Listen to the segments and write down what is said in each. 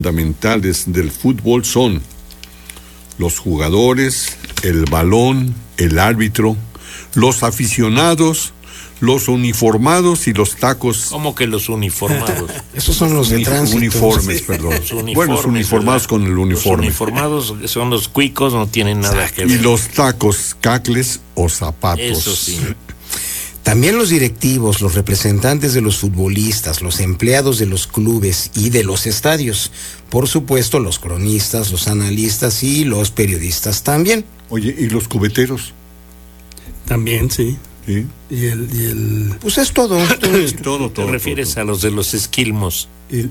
fundamentales del fútbol son los jugadores, el balón, el árbitro, los aficionados, los uniformados y los tacos. ¿Cómo que los uniformados? Esos son los de tránsito. Uniformes, perdón. Bueno, los uniformados, ¿verdad? Con el uniforme. Los uniformados son los cuicos, no tienen nada que ver. Y los tacos, cacles o zapatos. Eso sí. También los directivos, los representantes de los futbolistas, los empleados de los clubes y de los estadios. Por supuesto, los cronistas, los analistas y los periodistas también. Oye, ¿y los cubeteros? También, sí. ¿Sí? Y el Pues es todo. Todo. ¿Te refieres a los de los esquilmos?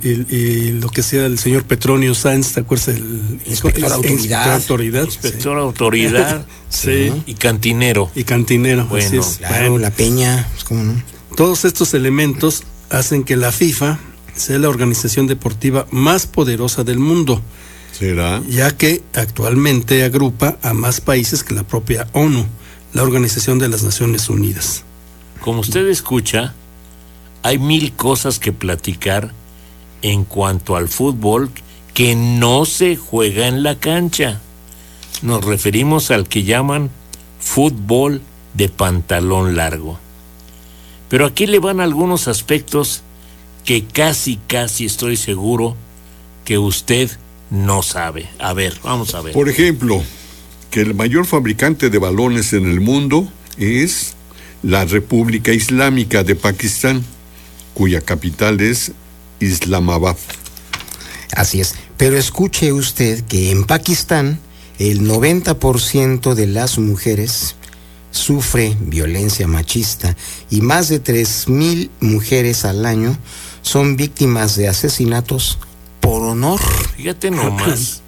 y lo que sea el señor Petronio Sáenz, ¿te acuerdas? El Inspector autoridad. Inspector autoridad. Sí. Y cantinero. Y cantinero, bueno, así es. Claro, Bueno, la peña, pues, ¿cómo no? todos estos elementos hacen que la FIFA sea la organización deportiva más poderosa del mundo, ¿Será? ya que actualmente agrupa a más países que la propia ONU, la Organización de las Naciones Unidas. Como usted escucha, hay 1000 cosas que platicar en cuanto al fútbol que no se juega en la cancha. Nos referimos al que llaman fútbol de pantalón largo. Pero aquí le van algunos aspectos que casi estoy seguro que usted no sabe. A ver, vamos a ver. Por ejemplo, que el mayor fabricante de balones en el mundo es la República Islámica de Pakistán, cuya capital es Islamabad. Así es. Pero escuche usted que en Pakistán el 90% de las mujeres sufre violencia machista y más de 3,000 mujeres al año son víctimas de asesinatos por honor. Fíjate nomás.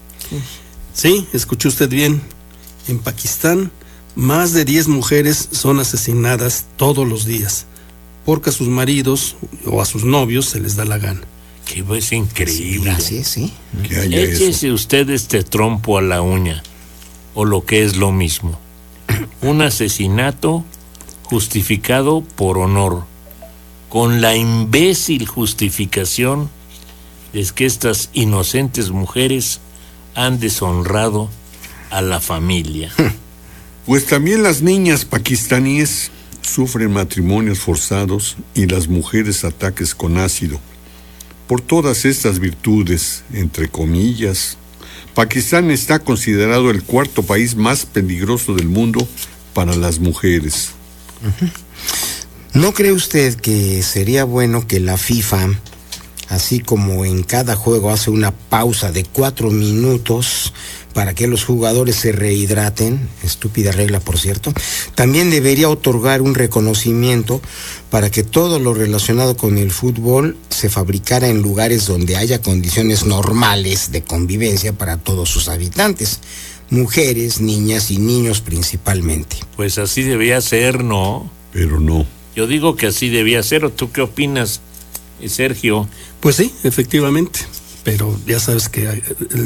Sí, escuchó usted bien. En Pakistán, más de 10 mujeres son asesinadas todos los días, porque a sus maridos o a sus novios se les da la gana. Que es increíble. Así es, sí. Que haya eso. Échese usted este trompo a la uña, o lo que es lo mismo. Un asesinato justificado por honor, con la imbécil justificación de que estas inocentes mujeres han deshonrado a la familia. Pues también las niñas pakistaníes sufren matrimonios forzados y las mujeres ataques con ácido. Por todas estas virtudes, entre comillas, Pakistán está considerado el 4º país más peligroso del mundo para las mujeres. ¿No cree usted que sería bueno que la FIFA, así como en cada juego hace una pausa de 4 minutos para que los jugadores se rehidraten, estúpida regla por cierto, también debería otorgar un reconocimiento para que todo lo relacionado con el fútbol se fabricara en lugares donde haya condiciones normales de convivencia para todos sus habitantes, mujeres, niñas y niños principalmente? Pues así debía ser, ¿no? Pero no. Yo digo que así debía ser, ¿o tú qué opinas, Sergio? Pues sí, efectivamente, pero ya sabes que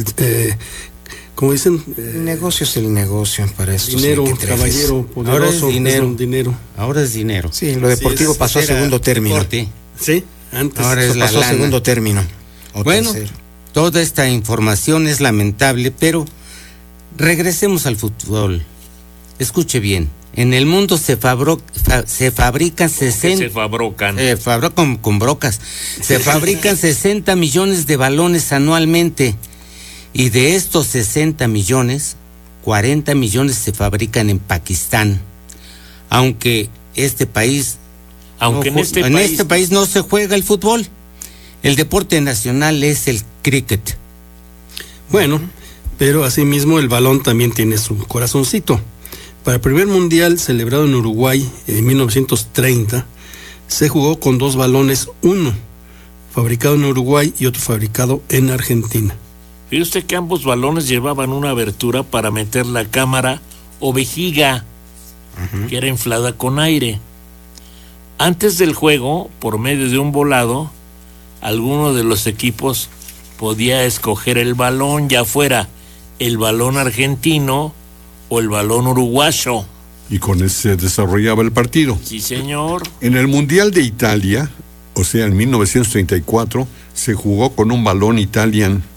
como dicen, El negocio es el negocio, para esto dinero, sí hay que caballero, poderoso, Ahora es dinero. dinero. Ahora es dinero. Sí, lo deportivo Sí, pasó a segundo término. Deporte. Sí, antes. Ahora Eso es la pasó a lana. segundo término. O Bueno, tercero. toda esta información es lamentable, pero regresemos al fútbol. Escuche bien. En el mundo se fabrican 60... Se fabrocan. fabrican con brocas. Se fabrican 60 millones de balones anualmente. Y de estos 60 millones, 40 millones se fabrican en Pakistán. Aunque este país... Aunque en este país no se juega el fútbol. El deporte nacional es el cricket. Bueno, pero asimismo el balón también tiene su corazoncito. Para el primer mundial celebrado en Uruguay en 1930, se jugó con 2 balones, uno fabricado en Uruguay y otro fabricado en Argentina. Fíjate usted que ambos balones llevaban una abertura para meter la cámara o vejiga, que era inflada con aire. Antes del juego, por medio de un volado, alguno de los equipos podía escoger el balón, ya fuera el balón argentino o el balón uruguayo. Y con ese se desarrollaba el partido. Sí, señor. En el Mundial de Italia, o sea, en 1934, se jugó con un balón Italian